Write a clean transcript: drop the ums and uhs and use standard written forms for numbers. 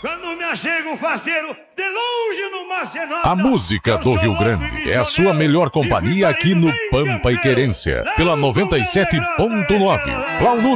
Quando me achego faceiro, de longe no mar se nota. A música do Rio Grande é a sua melhor companhia aqui no Pampa e Querência, pela 97.9.